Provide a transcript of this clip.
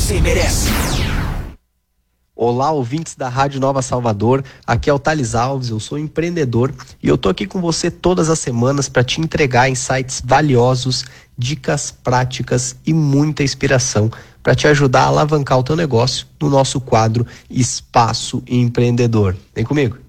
você merece. Olá, ouvintes da Rádio Nova Salvador, aqui é o Thales Alves, eu sou empreendedor e eu tô aqui com você todas as semanas para te entregar insights valiosos, dicas práticas e muita inspiração para te ajudar a alavancar o teu negócio no nosso quadro Espaço Empreendedor. Vem comigo.